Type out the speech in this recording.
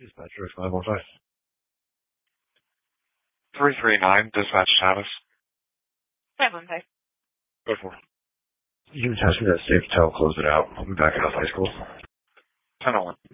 Dispatcher 515. 339, dispatch status. 515. Go for it. You can test me that safe tell, close it out. I'll be back out of high school. 10-1.